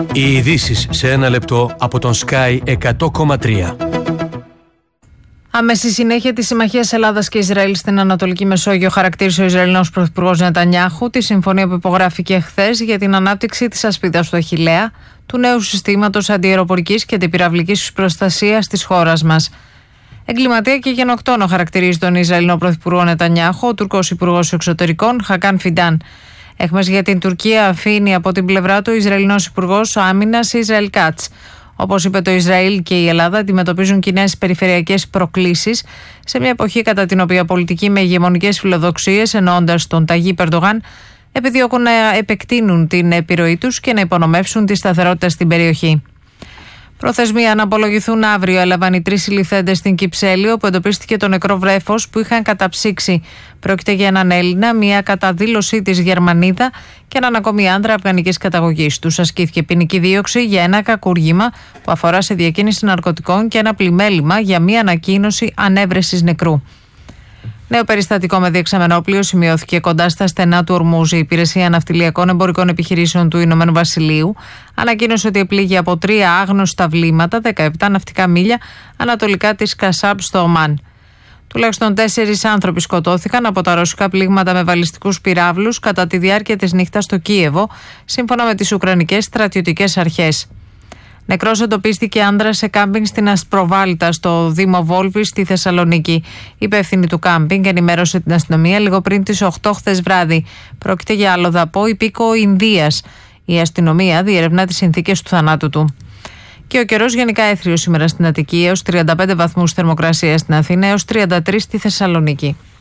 Οι ειδήσεις σε ένα λεπτό από τον Sky 100,3. Άμεση συνέχεια της συμμαχίας Ελλάδας και Ισραήλ στην Ανατολική Μεσόγειο χαρακτήρισε ο Ισραηλινός Πρωθυπουργός Νετανιάχου τη συμφωνία που υπογράφηκε χθες για την ανάπτυξη της ασπίδας του Αχιλλέα, του νέου συστήματος αντιαεροπορικής και αντιπυραυλικής προστασίας της χώρας μας. Εγκληματία και γενοκτόνο χαρακτηρίζει τον Ισραηλινό Πρωθυπουργό Νετανιάχου ο Τουρκός Υπουργός Εξωτερικών Χακάν Φιντάν. Έχμες για την Τουρκία αφήνει από την πλευρά του ο Ισραηλινός Υπουργός Άμυνας Ισραήλ Κάτς. Όπως είπε, το Ισραήλ και η Ελλάδα αντιμετωπίζουν κοινές περιφερειακές προκλήσεις σε μια εποχή κατά την οποία πολιτικοί με ηγεμονικές φιλοδοξίες, εννοώντας τον Ταγίπ Ερντογάν, επιδιώκουν να επεκτείνουν την επιρροή τους και να υπονομεύσουν τη σταθερότητα στην περιοχή. Προθεσμία να απολογηθούν αύριο έλαβαν οι 3 συλληφθέντες στην Κυψέλη, όπου εντοπίστηκε το νεκρό βρέφος που είχαν καταψύξει. Πρόκειται για έναν Έλληνα, μια καταδήλωσή της Γερμανίδα και έναν ακόμη άντρα αφγανικής καταγωγής. Τους ασκήθηκε ποινική δίωξη για ένα κακούργημα που αφορά σε διακίνηση ναρκωτικών και ένα πλημέλημα για μια ανακοίνωση ανέβρεσης νεκρού. Νέο περιστατικό με διεξαμενόπλοιο σημειώθηκε κοντά στα στενά του Ορμούζ. Η Υπηρεσία Ναυτιλιακών Εμπορικών Επιχειρήσεων του Ηνωμένου Βασιλείου ανακοίνωσε ότι επλήγει από 3 άγνωστα βλήματα 17 ναυτικά μίλια ανατολικά της Κασάμπ στο Ομάν. Τουλάχιστον 4 άνθρωποι σκοτώθηκαν από τα ρωσικά πλήγματα με βαλιστικούς πυράβλους κατά τη διάρκεια της νύχτας στο Κίεβο, σύμφωνα με τις Ουκρανικές στρατιωτικές αρχές. Νεκρός εντοπίστηκε άντρας σε κάμπινγκ στην Ασπροβάλτα, στο Δήμο Βόλβη, στη Θεσσαλονίκη. Η υπεύθυνη του κάμπινγκ ενημέρωσε την αστυνομία λίγο πριν τις 8 χθες βράδυ. Πρόκειται για αλλοδαπό υπήκοο Ινδίας. Η αστυνομία διερευνά τις συνθήκες του θανάτου του. Και ο καιρός γενικά έθριος σήμερα στην Αττική, έως 35 βαθμούς θερμοκρασία στην Αθήνα, έως 33 στη Θεσσαλονίκη.